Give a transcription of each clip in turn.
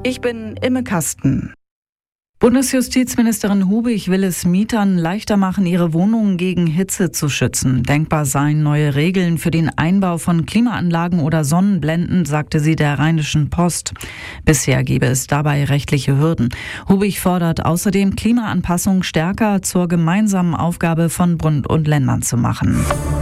Ich bin Imme Kasten. Bundesjustizministerin Hubig will es Mietern leichter machen, ihre Wohnungen gegen Hitze zu schützen. Denkbar seien neue Regeln für den Einbau von Klimaanlagen oder Sonnenblenden, sagte sie der Rheinischen Post. Bisher gebe es dabei rechtliche Hürden. Hubig fordert außerdem, Klimaanpassung stärker zur gemeinsamen Aufgabe von Bund und Ländern zu machen.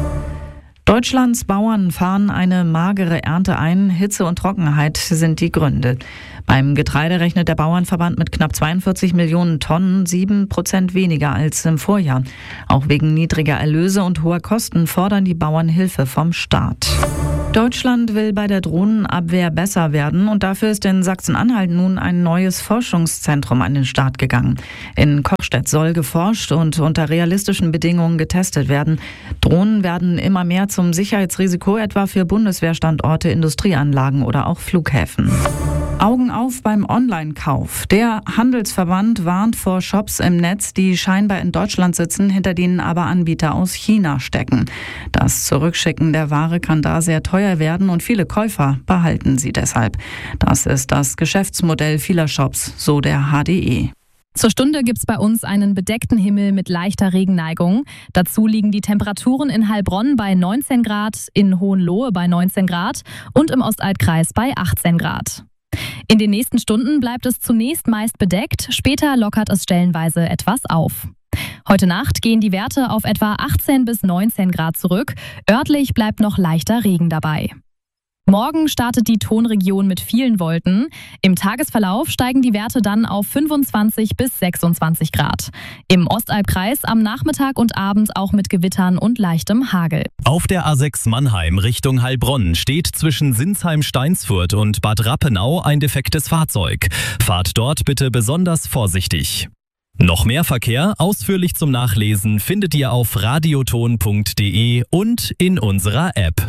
Deutschlands Bauern fahren eine magere Ernte ein. Hitze und Trockenheit sind die Gründe. Beim Getreide rechnet der Bauernverband mit knapp 42 Millionen Tonnen, 7% weniger als im Vorjahr. Auch wegen niedriger Erlöse und hoher Kosten fordern die Bauern Hilfe vom Staat. Deutschland will bei der Drohnenabwehr besser werden und dafür ist in Sachsen-Anhalt nun ein neues Forschungszentrum an den Start gegangen. In Kochstedt soll geforscht und unter realistischen Bedingungen getestet werden. Drohnen werden immer mehr zum Sicherheitsrisiko, etwa für Bundeswehrstandorte, Industrieanlagen oder auch Flughäfen. Augen auf beim Online-Kauf. Der Handelsverband warnt vor Shops im Netz, die scheinbar in Deutschland sitzen, hinter denen aber Anbieter aus China stecken. Das Zurückschicken der Ware kann da sehr teuer werden und viele Käufer behalten sie deshalb. Das ist das Geschäftsmodell vieler Shops, so der HDE. Zur Stunde gibt's bei uns einen bedeckten Himmel mit leichter Regenneigung. Dazu liegen die Temperaturen in Heilbronn bei 19 Grad, in Hohenlohe bei 19 Grad und im Ostalbkreis bei 18 Grad. In den nächsten Stunden bleibt es zunächst meist bedeckt, später lockert es stellenweise etwas auf. Heute Nacht gehen die Werte auf etwa 18 bis 19 Grad zurück. Örtlich bleibt noch leichter Regen dabei. Morgen startet die Tonregion mit vielen Wolken. Im Tagesverlauf steigen die Werte dann auf 25 bis 26 Grad. Im Ostalbkreis am Nachmittag und Abend auch mit Gewittern und leichtem Hagel. Auf der A6 Mannheim Richtung Heilbronn steht zwischen Sinsheim-Steinsfurt und Bad Rappenau ein defektes Fahrzeug. Fahrt dort bitte besonders vorsichtig. Noch mehr Verkehr, ausführlich zum Nachlesen, findet ihr auf radioton.de und in unserer App.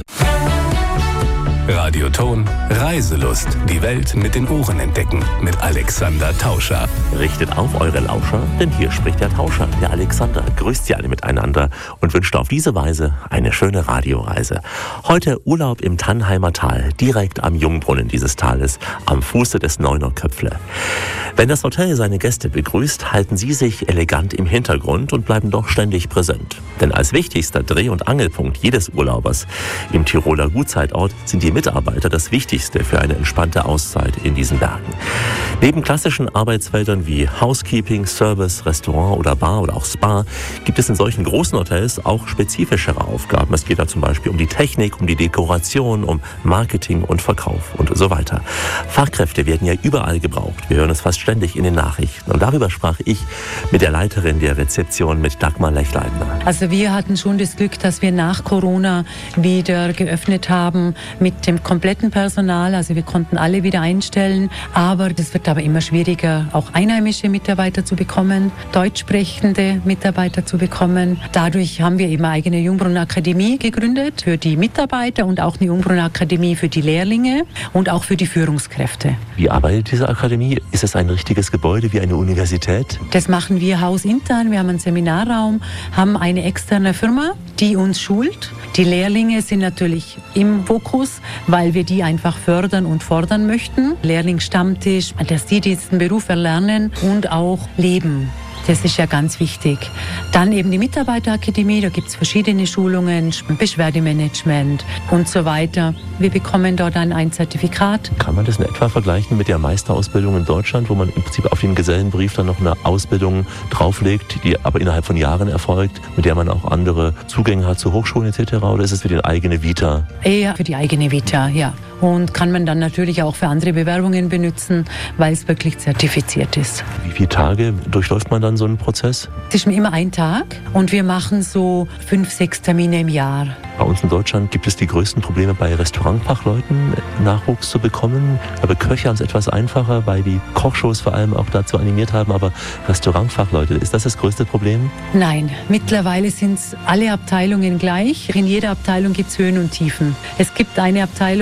Radioton Reiselust. Die Welt mit den Ohren entdecken. Mit Alexander Tauscher. Richtet auf eure Lauscher, denn hier spricht der Tauscher, der Alexander. Grüßt sie alle miteinander und wünscht auf diese Weise eine schöne Radioreise. Heute Urlaub im Tannheimer Tal, direkt am Jungbrunnen dieses Tales, am Fuße des Neunerköpfle. Wenn das Hotel seine Gäste begrüßt, halten sie sich elegant im Hintergrund und bleiben doch ständig präsent. Denn als wichtigster Dreh- und Angelpunkt jedes Urlaubers im Tiroler Gutzeitort sind die Mitarbeiter das Wichtigste für eine entspannte Auszeit in diesen Bergen. Neben klassischen Arbeitsfeldern wie Housekeeping, Service, Restaurant oder Bar oder auch Spa gibt es in solchen großen Hotels auch spezifischere Aufgaben. Es geht da zum Beispiel um die Technik, um die Dekoration, um Marketing und Verkauf und so weiter. Fachkräfte werden ja überall gebraucht. Wir hören es fast ständig in den Nachrichten. Und darüber sprach ich mit der Leiterin der Rezeption, mit Dagmar Lechleitner. Also wir hatten schon das Glück, dass wir nach Corona wieder geöffnet haben mit dem kompletten Personal. Also wir konnten alle wieder einstellen. Aber das wird aber immer schwieriger, auch einheimische Mitarbeiter zu bekommen, deutsch sprechende Mitarbeiter zu bekommen. Dadurch haben wir eben eine eigene Jungbrunnen-Akademie gegründet für die Mitarbeiter und auch eine Jungbrunnen-Akademie für die Lehrlinge und auch für die Führungskräfte. Wie arbeitet diese Akademie? Ist es ein richtiges Gebäude wie eine Universität? Das machen wir hausintern. Wir haben einen Seminarraum, haben eine externe Firma, die uns schult. Die Lehrlinge sind natürlich im Fokus, weil wir die einfach fördern und fordern möchten. Lehrlingsstammtisch, dass die diesen Beruf erlernen und auch leben. Das ist ja ganz wichtig. Dann eben die Mitarbeiterakademie, da gibt es verschiedene Schulungen, Beschwerdemanagement und so weiter. Wir bekommen dort dann ein Zertifikat. Kann man das in etwa vergleichen mit der Meisterausbildung in Deutschland, wo man im Prinzip auf den Gesellenbrief dann noch eine Ausbildung drauflegt, die aber innerhalb von Jahren erfolgt, mit der man auch andere Zugänge hat zu Hochschulen etc.? Oder ist es für die eigene Vita? Eher für die eigene Vita, ja. Und kann man dann natürlich auch für andere Bewerbungen benutzen, weil es wirklich zertifiziert ist. Wie viele Tage durchläuft man dann so einen Prozess? Es ist immer ein Tag und wir machen so 5, 6 Termine im Jahr. Bei uns in Deutschland gibt es die größten Probleme bei Restaurantfachleuten, Nachwuchs zu bekommen. Aber Köche haben es etwas einfacher, weil die Kochshows vor allem auch dazu animiert haben. Aber Restaurantfachleute, ist das das größte Problem? Nein, mittlerweile sind alle Abteilungen gleich. In jeder Abteilung gibt es Höhen und Tiefen. Es gibt eine Abteilung,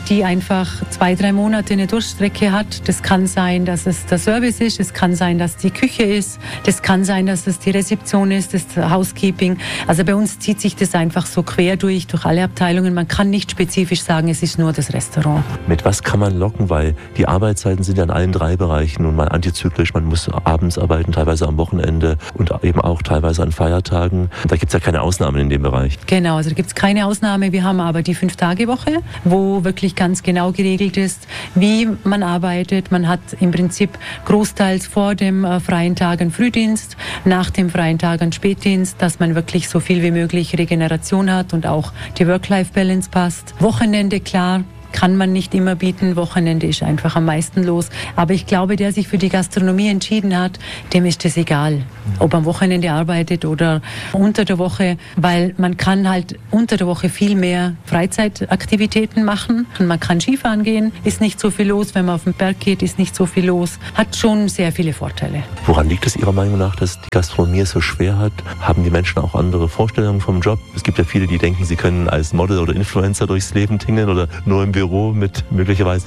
die einfach 2-3 Monate eine Durchstrecke hat. Das kann sein, dass es der Service ist, es kann sein, dass die Küche ist, das kann sein, dass es die Rezeption ist, das Housekeeping. Also bei uns zieht sich das einfach so quer durch alle Abteilungen. Man kann nicht spezifisch sagen, es ist nur das Restaurant. Mit was kann man locken? Weil die Arbeitszeiten sind ja in allen 3 Bereichen nun mal antizyklisch. Man muss abends arbeiten, teilweise am Wochenende und eben auch teilweise an Feiertagen. Da gibt es ja keine Ausnahmen in dem Bereich. Genau, also da gibt es keine Ausnahme. Wir haben aber die 5-Tage-Woche, wo wirklich ganz genau geregelt ist, wie man arbeitet. Man hat im Prinzip großteils vor dem freien Tag einen Frühdienst, nach dem freien Tag einen Spätdienst, dass man wirklich so viel wie möglich Regeneration hat und auch die Work-Life-Balance passt. Wochenende, klar, kann man nicht immer bieten. Wochenende ist einfach am meisten los. Aber ich glaube, der sich für die Gastronomie entschieden hat, dem ist es egal, ob am Wochenende arbeitet oder unter der Woche, weil man kann halt unter der Woche viel mehr Freizeitaktivitäten machen. Man kann Skifahren gehen, ist nicht so viel los. Wenn man auf den Berg geht, ist nicht so viel los. Hat schon sehr viele Vorteile. Woran liegt es Ihrer Meinung nach, dass die Gastronomie es so schwer hat? Haben die Menschen auch andere Vorstellungen vom Job? Es gibt ja viele, die denken, sie können als Model oder Influencer durchs Leben tingeln oder nur im Büro mit möglicherweise